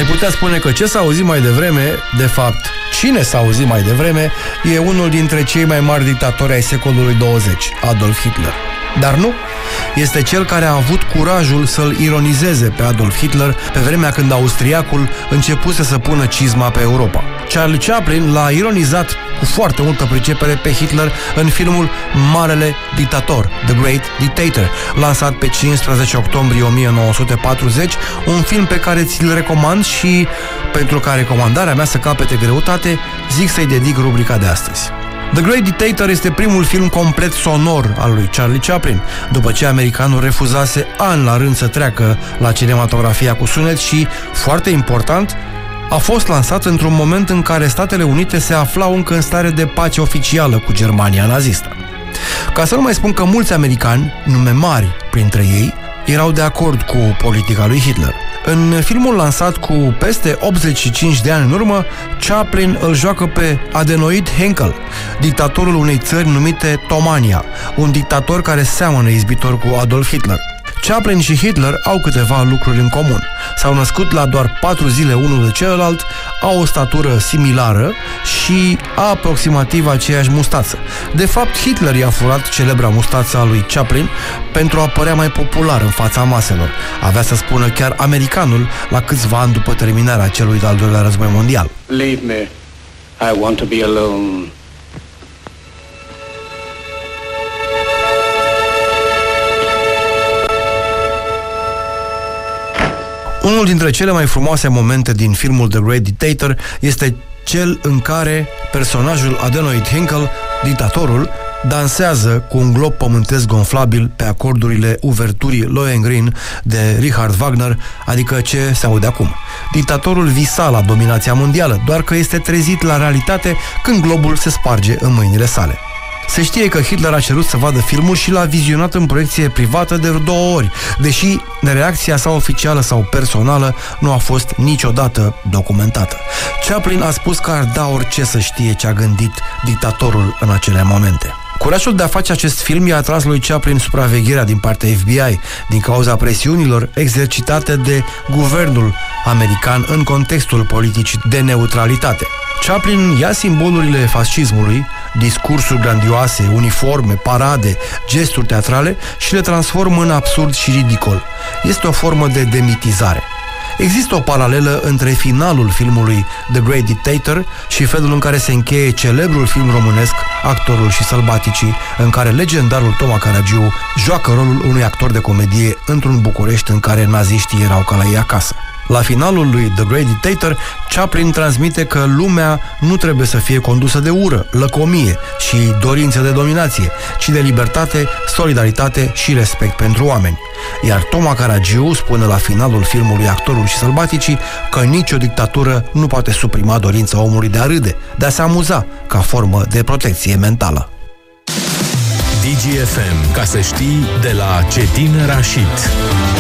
Ai putea spune că ce s-a auzit mai devreme, de fapt, cine s-a auzit mai devreme, e unul dintre cei mai mari dictatori ai secolului 20, Adolf Hitler. Dar nu, este cel care a avut curajul să-l ironizeze pe Adolf Hitler pe vremea când austriacul începuse să pună cizma pe Europa. Charlie Chaplin l-a ironizat cu foarte multă pricepere pe Hitler în filmul Marele Dictator, The Great Dictator, lansat pe 15 octombrie 1940, un film pe care ți-l recomand și pentru ca recomandarea mea să capete greutate, zic să-i dedic rubrica de astăzi. The Great Dictator este primul film complet sonor al lui Charlie Chaplin, după ce americanul refuzase ani la rând să treacă la cinematografia cu sunet și, foarte important, a fost lansat într-un moment în care Statele Unite se aflau încă în stare de pace oficială cu Germania nazistă. Ca să nu mai spun că mulți americani, nume mari printre ei, erau de acord cu politica lui Hitler. În filmul lansat cu peste 85 de ani în urmă, Chaplin îl joacă pe Adenoid Heinkel, dictatorul unei țări numite Tomania, un dictator care seamănă izbitor cu Adolf Hitler. Chaplin și Hitler au câteva lucruri în comun. S-au născut la doar 4 zile unul de celălalt, au o statură similară și aproximativ aceeași mustață. De fapt, Hitler i-a furat celebra mustață a lui Chaplin pentru a părea mai popular în fața maselor. Avea să spună chiar americanul la câțiva ani după terminarea celui de-al doilea război mondial. Leave me. I want to be alone. Unul dintre cele mai frumoase momente din filmul The Great Dictator este cel în care personajul Adenoid Heinkel, dictatorul, dansează cu un glob pământesc gonflabil pe acordurile uverturii Lohengrin de Richard Wagner, adică ce se aude acum. Dictatorul visa la dominația mondială, doar că este trezit la realitate când globul se sparge în mâinile sale. Se știe că Hitler a cerut să vadă filmul și l-a vizionat în proiecție privată de 2 ori, deși reacția sa oficială sau personală nu a fost niciodată documentată. Chaplin a spus că ar da orice să știe ce a gândit dictatorul în acele momente. Curajul de a face acest film i-a atras lui Chaplin supravegherea din partea FBI, din cauza presiunilor exercitate de guvernul american în contextul politicii de neutralitate. Chaplin ia simbolurile fascismului, discursuri grandioase, uniforme, parade, gesturi teatrale și le transformă în absurd și ridicol. Este o formă de demitizare. Există o paralelă între finalul filmului The Great Dictator și felul în care se încheie celebrul film românesc Actorul și Sălbaticii, în care legendarul Toma Caragiu joacă rolul unui actor de comedie într-un București în care naziștii erau ca la ei acasă. La finalul lui The Great Dictator, Chaplin transmite că lumea nu trebuie să fie condusă de ură, lăcomie și dorințe de dominație, ci de libertate, solidaritate și respect pentru oameni. Iar Toma Caragiu spune la finalul filmului Actorul și Sălbaticii că nicio dictatură nu poate suprima dorința omului de a râde, de a se amuza, ca formă de protecție mentală. DGFM, ca să știi, de la Cetin Rashid.